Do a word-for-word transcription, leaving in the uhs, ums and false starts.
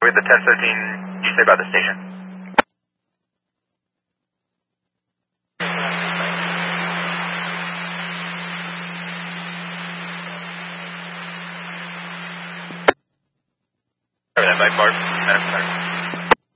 Wait, the ten thirteen, you say about the station? Sorry, that might mark.